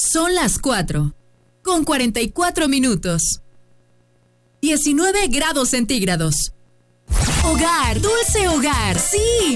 Son las 4, con 44 minutos. 19 grados centígrados. Hogar, dulce hogar, sí.